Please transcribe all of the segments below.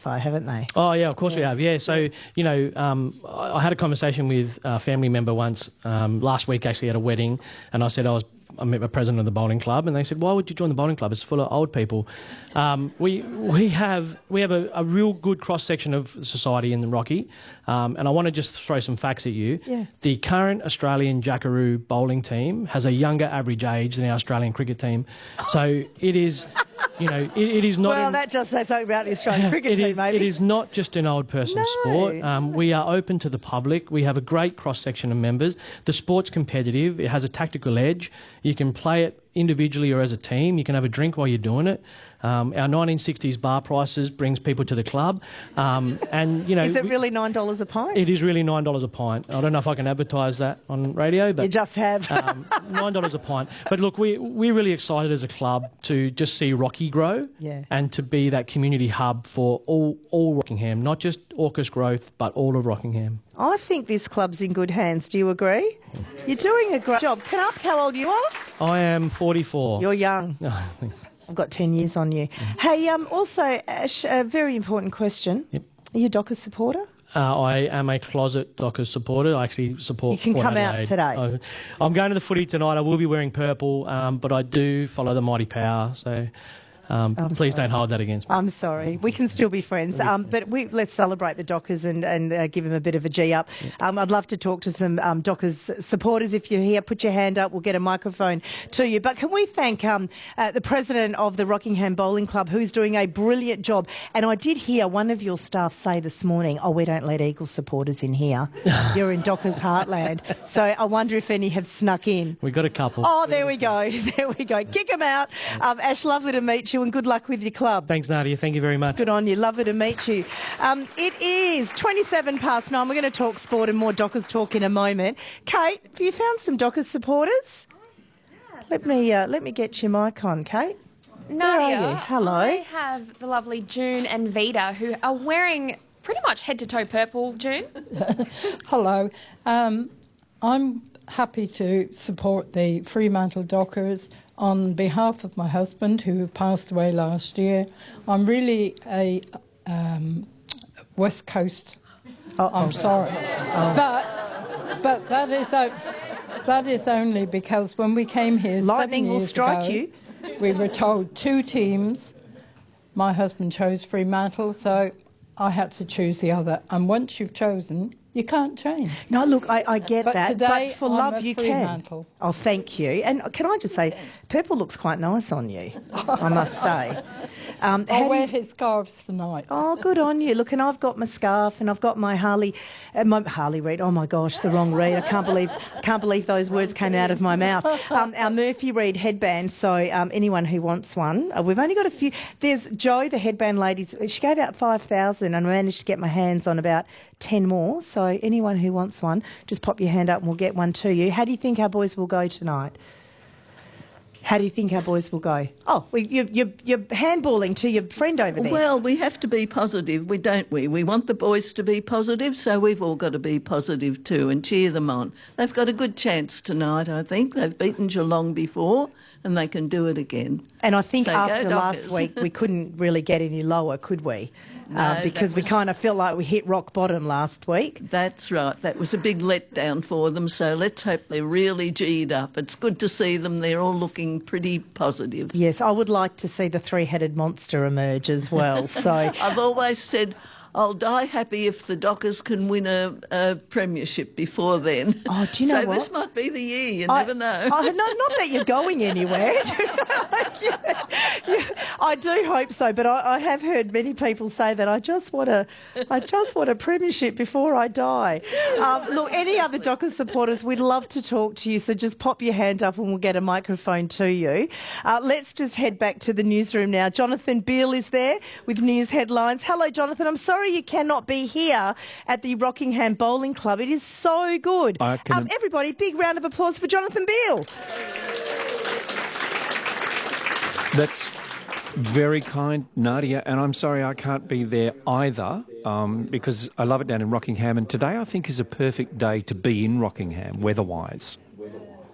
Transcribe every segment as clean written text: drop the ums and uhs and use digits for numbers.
far, haven't they? Oh, yeah, of course we have, yeah. So, I had a conversation with a family member once, last week actually at a wedding, and I said I met the president of the bowling club, and they said, "Why would you join the bowling club? It's full of old people." We have a real good cross section of society in the Rocky, and I want to just throw some facts at you. Yeah. The current Australian Jackaroo bowling team has a younger average age than our Australian cricket team, so it is. It is not. Well, that just says something about the Australian cricket team, maybe. It is not just an old person's sport. We are open to the public. We have a great cross-section of members. The sport's competitive. It has a tactical edge. You can play it individually or as a team. You can have a drink while you're doing it. Our 1960s bar prices brings people to the club. Is it really $9 a pint? It is really $9 a pint. I don't know if I can advertise that on radio, but you just have $9 a pint. But look, we're really excited as a club to just see Rocky grow, and to be that community hub for all Rockingham, not just Orcas Growth, but all of Rockingham. I think this club's in good hands. Do you agree? You're doing a great job. Can I ask how old you are? I am 44. You're young. I've got 10 years on you. Hey, also, Ash, a very important question. Yep. Are you a Dockers supporter? I am a closet Dockers supporter. I actually support You can Port come Adelaide. out today. I'm going to the footy tonight. I will be wearing purple, but I do follow the Mighty Power, so... please don't hold that against me. I'm sorry. We can still be friends. But let's celebrate the Dockers and give them a bit of a G up. I'd love to talk to some Dockers supporters. If you're here, put your hand up. We'll get a microphone to you. But can we thank the president of the Rockingham Bowling Club, who's doing a brilliant job. And I did hear one of your staff say this morning, we don't let Eagles supporters in here. You're in Dockers heartland. So I wonder if any have snuck in. We've got a couple. Oh, there we go. There we go. Kick them out. Ash, lovely to meet you and good luck with your club. Thanks, Nadia. Thank you very much. Good on you. Lovely to meet you. It is 27 past 9. We're going to talk sport and more Dockers talk in a moment. Kate, have you found some Dockers supporters? Let me get your mic on, Kate. Nadia, Where are you? Hello. I have the lovely June and Vida, who are wearing pretty much head-to-toe purple. June? Hello. I'm happy to support the Fremantle Dockers on behalf of my husband, who passed away last year. I'm really a West Coast. I'm sorry, but that is only because when we came here, lightning 7 will years strike ago, you. We were told 2 teams. My husband chose Fremantle, so I had to choose the other. And once you've chosen, you can't change. No, look, I get that. Today, but for I'm love, a you Fremantle. can. Oh, thank you. And can I just say, purple looks quite nice on you, I must say. I'll wear his scarves tonight. Oh, good on you. Look, and I've got my scarf and I've got my Harley Reid. Oh my gosh, the wrong Reid. I can't believe those words came out of my mouth. Our Murphy Reid headband. So anyone who wants one, we've only got a few. There's Jo, the headband lady. She gave out 5,000 and I managed to get my hands on about 10 more. So anyone who wants one, just pop your hand up and we'll get one to you. How do you think our boys will go tonight? How do you think our boys will go? Oh, you're handballing to your friend over there. Well, we have to be positive, don't we? We want the boys to be positive, so we've all got to be positive too and cheer them on. They've got a good chance tonight, I think. They've beaten Geelong before and they can do it again. And I think So after go last Dockers. week, we couldn't really get any lower, could we? No, because we kind of felt like we hit rock bottom last week. That's right. That was a big letdown for them, so let's hope they're really G'd up. It's good to see them. They're all looking pretty positive. Yes, I would like to see the three-headed monster emerge as well. So I've always said I'll die happy if the Dockers can win a premiership before then. Oh, do you know so what? this might be the year, you never know. No, not that you're going anywhere. I do hope so, but I have heard many people say that I just want a premiership before I die. Look, any other Dockers supporters, we'd love to talk to you, so just pop your hand up and we'll get a microphone to you. Let's just head back to the newsroom now. Jonathan Beale is there with news headlines. Hello, Jonathan. I'm sorry you cannot be here at the Rockingham Bowling Club. It is so good. Everybody, big round of applause for Jonathan Beale. That's very kind, Nadia, and I'm sorry I can't be there either because I love it down in Rockingham, and today I think is a perfect day to be in Rockingham, weather-wise.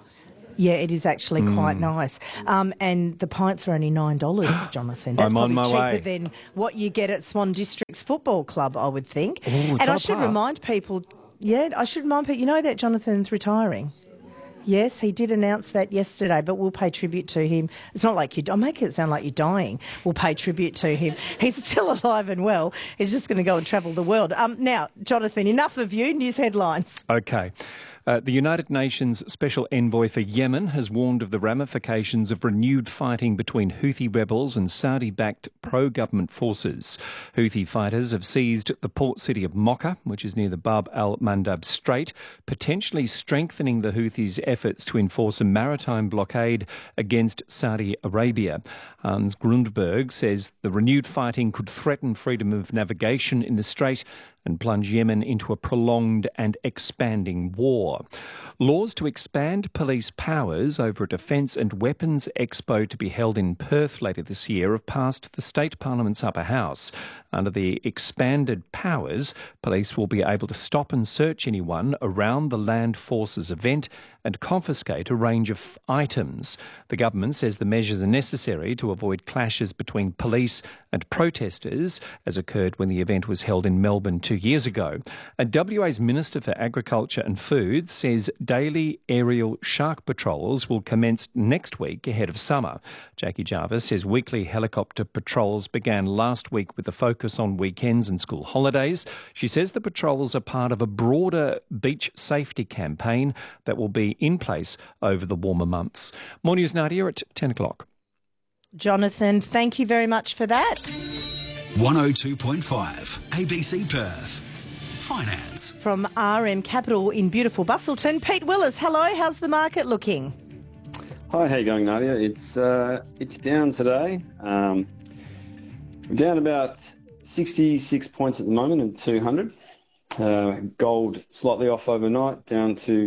Yeah, it is actually quite nice. And the pints are only $9, Jonathan. That's I'm on probably my cheaper way. than what you get at Swan Districts Football Club, I would think. Ooh, and I top should up. remind people, you know that Jonathan's retiring? Yes, he did announce that yesterday, but we'll pay tribute to him. It's not like I'll make it sound like you're dying. We'll pay tribute to him. He's still alive and well. He's just going to go and travel the world. Now, Jonathan, enough of you. News headlines. Okay. The United Nations Special Envoy for Yemen has warned of the ramifications of renewed fighting between Houthi rebels and Saudi-backed pro-government forces. Houthi fighters have seized the port city of Mocha, which is near the Bab al-Mandab Strait, potentially strengthening the Houthis' efforts to enforce a maritime blockade against Saudi Arabia. Hans Grundberg says the renewed fighting could threaten freedom of navigation in the strait and plunge Yemen into a prolonged and expanding war. Laws to expand police powers over a defence and weapons expo to be held in Perth later this year have passed the state parliament's upper house. Under the expanded powers, police will be able to stop and search anyone around the Land Forces event and confiscate a range of items. The government says the measures are necessary to avoid clashes between police and protesters, as occurred when the event was held in Melbourne 2 years ago. And WA's Minister for Agriculture and Food says daily aerial shark patrols will commence next week ahead of summer. Jackie Jarvis says weekly helicopter patrols began last week with a focus on weekends and school holidays. She says the patrols are part of a broader beach safety campaign that will be in place over the warmer months. More news, Nadia, at 10 o'clock. Jonathan, thank you very much for that. 102.5 ABC Perth. Finance. From RM Capital in beautiful Bustleton, Pete Willis, hello, how's the market looking? Hi, how you going, Nadia? It's down today. We're down about 66 points at the moment in 200. Gold slightly off overnight, down to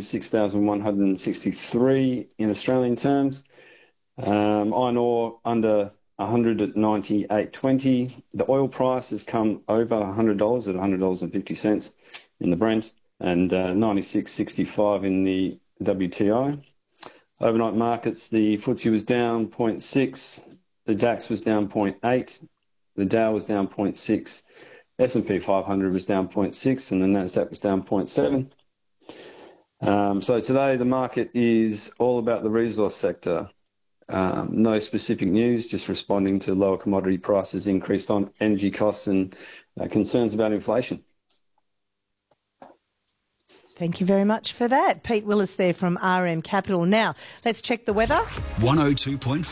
6,163 in Australian terms. Iron ore under 100 at 98.20. The oil price has come over $100 at $100.50 in the Brent, and 96.65 in the WTI. Overnight markets, the FTSE was down 0.6, the DAX was down 0.8, the Dow was down 0.6, S&P 500 was down 0.6, and the Nasdaq was down 0.7. So today the market is all about the resource sector. No specific news, just responding to lower commodity prices, increased on energy costs, and concerns about inflation. Thank you very much for that. Pete Willis there from RM Capital. Now, let's check the weather. 102.5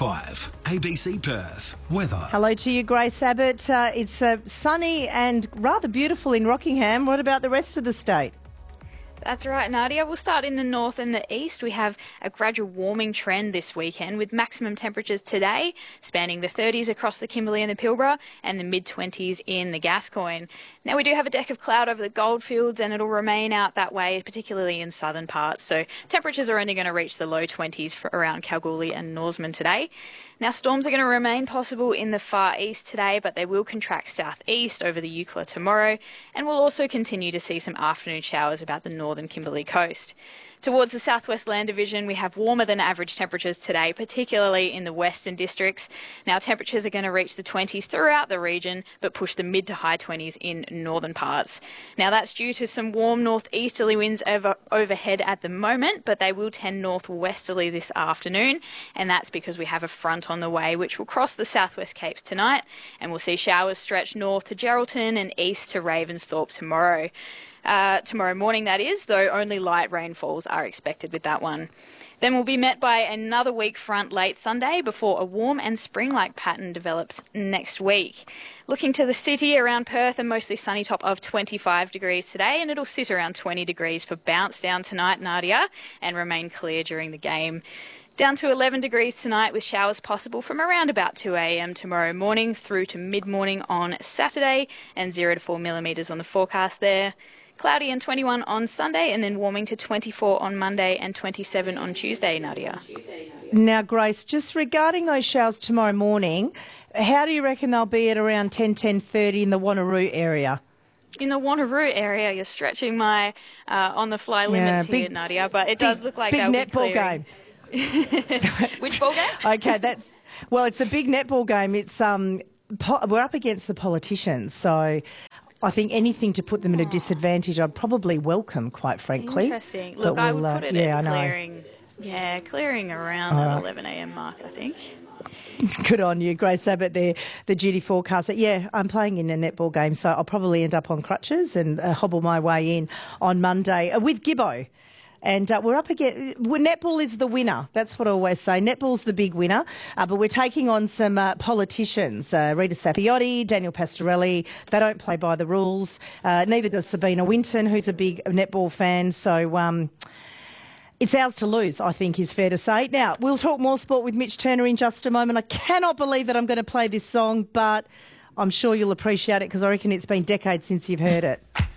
ABC Perth. Weather. Hello to you, Grace Abbott. It's sunny and rather beautiful in Rockingham. What about the rest of the state? That's right, Nadia. We'll start in the north and the east. We have a gradual warming trend this weekend with maximum temperatures today spanning the 30s across the Kimberley and the Pilbara and the mid-20s in the Gascoyne. Now, we do have a deck of cloud over the goldfields and it'll remain out that way, particularly in southern parts. So temperatures are only going to reach the low 20s for around Kalgoorlie and Norseman today. Now, storms are going to remain possible in the far east today, but they will contract southeast over the Eucla tomorrow, and we'll also continue to see some afternoon showers about the northern Kimberley coast. Towards the southwest land division, we have warmer than average temperatures today, particularly in the western districts. Now, temperatures are going to reach the 20s throughout the region, but push the mid to high 20s in northern parts. Now, that's due to some warm northeasterly winds overhead at the moment, but they will tend northwesterly this afternoon, and that's because we have a front on the way, which will cross the southwest capes tonight, and we'll see showers stretch north to Geraldton and east to Ravensthorpe tomorrow. Tomorrow morning, that is, though only light rainfalls are expected with that one. Then we'll be met by another weak front late Sunday before a warm and spring-like pattern develops next week. Looking to the city, around Perth, a mostly sunny top of 25 degrees today, and it'll sit around 20 degrees for bounce down tonight, Nadia, and remain clear during the game. Down to 11 degrees tonight with showers possible from around about 2 a.m. tomorrow morning through to mid-morning on Saturday, and 0 to 4 millimetres on the forecast there. Cloudy and 21 on Sunday, and then warming to 24 on Monday and 27 on Tuesday, Nadia. Now, Grace, just regarding those showers tomorrow morning, how do you reckon they'll be at around 10:30 in the Wanneroo area? In the Wanneroo area, you're stretching my on-the-fly limits here, Nadia, but it does look like big they'll be netball clearing. game. Which ball game? Okay, it's a big netball game. It's we're up against the politicians, so I think anything to put them at a disadvantage, I'd probably welcome, quite frankly. Interesting. Look, I would put it at clearing around that 11 a.m. mark, I think. Good on you, Grace Abbott there, the duty forecaster. Yeah, I'm playing in a netball game, so I'll probably end up on crutches and hobble my way in on Monday with Gibbo. And we're up against... netball is the winner. That's what I always say. Netball's the big winner. But we're taking on some politicians. Rita Safiotti, Daniel Pastorelli. They don't play by the rules. Neither does Sabina Winton, who's a big netball fan. So... it's ours to lose, I think, is fair to say. Now, we'll talk more sport with Mitch Turner in just a moment. I cannot believe that I'm going to play this song, but I'm sure you'll appreciate it because I reckon it's been decades since you've heard it.